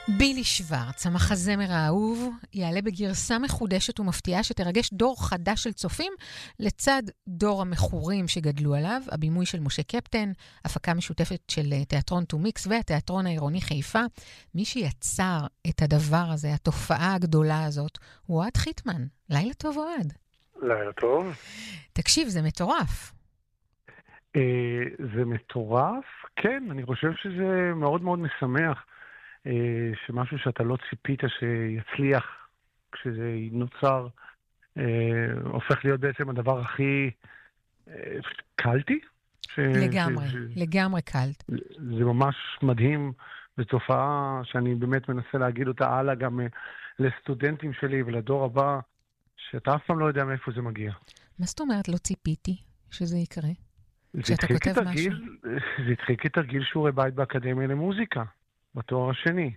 בילי שוורץ, המחזמר האהוב, יעלה בגרסה מחודשת ומפתיעה שתרגש דור חדש של צופים לצד דור המחורים שגדלו עליו, הבימוי של משה קפטן, הפקה משותפת של תיאטרון טומיקס והתיאטרון העירוני חיפה. מי שיצר את הדבר הזה, התופעה הגדולה הזאת, הוא אוהד חיטמן. לילה טוב אוהד. לילה טוב. תקשיב, זה מטורף. זה מטורף? כן, אני חושב שזה מאוד מאוד משמח. שמשהו שאתה לא ציפית שיצליח כשזה נוצר, הופך להיות בעצם הדבר הכי קלטי. לגמרי קלט. זה ממש מדהים, זו תופעה שאני באמת מנסה להגיד אותה הלאה גם לסטודנטים שלי ולדור הבא, שאתה אף פעם לא יודע מאיפה זה מגיע. מה זאת אומרת לא ציפיתי שזה יקרה? זה התחיל כתרגיל שיעורי בית באקדמיה למוזיקה. בתואר השני.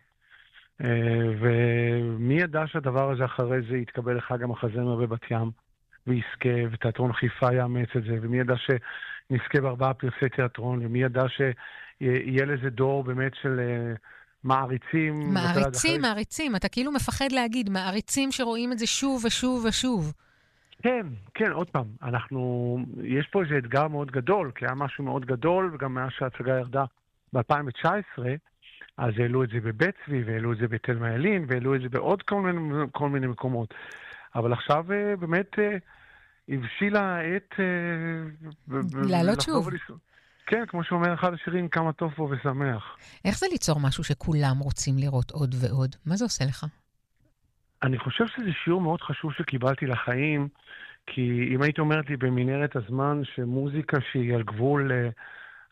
ומי ידע שהדבר הזה אחרי זה יתקבל לחג המחזמר בבת ים, ויזכה, ותיאטרון חיפה יאמץ את זה, ומי ידע שנזכה ב4 פרסי תיאטרון, ומי ידע שיהיה לזה דור באמת של מעריצים. מעריצים, אתה כאילו מפחד להגיד, מעריצים שרואים את זה שוב ושוב ושוב. כן, עוד פעם, יש פה איזה אתגר מאוד גדול, כי היה משהו מאוד גדול, וגם מאז שההצגה ירדה ב-2019, אז העלו את זה בבית צבי, והעלו את זה בתל מעלין, והעלו את זה בעוד כל מיני מקומות. אבל עכשיו באמת הבשילה העת לעלות שוב. כן, כמו שאומר אחד השירים, כמה טוב פה ושמח. איך זה ליצור משהו שכולם רוצים לראות עוד ועוד? מה זה עושה לך? אני חושב שזה שיעור מאוד חשוב שקיבלתי לחיים, כי אם היית אומרת לי במנהרת הזמן שמוזיקה שהיא על גבול